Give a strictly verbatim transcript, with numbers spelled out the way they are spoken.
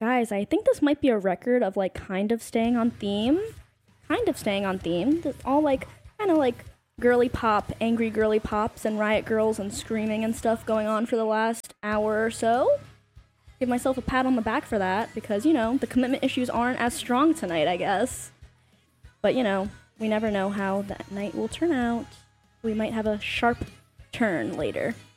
Guys, I think this might be a record of like kind of staying on theme. Kind of staying on theme. It's all like kind of like girly pop, angry girly pops and riot girls and screaming and stuff going on for the last hour or so. Give myself a pat on the back for that because, you know, the commitment issues aren't as strong tonight, I guess. But, you know, we never know how that night will turn out. We might have a sharp turn later.